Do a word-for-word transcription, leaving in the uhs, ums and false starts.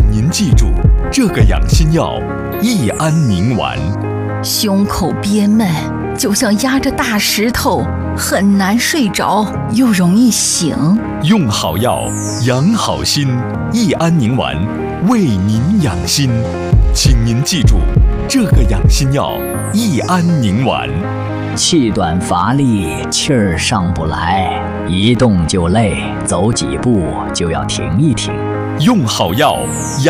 您记住，这个养心药益安宁丸。 胸口憋闷，就像压着大石头，很难睡着，又容易醒。 用好药，养好心，益安宁丸为您养心。请您记住，这个养心药益安宁丸。 气短乏力，气儿上不来，一动就累，走几步就要停一停。 用好药。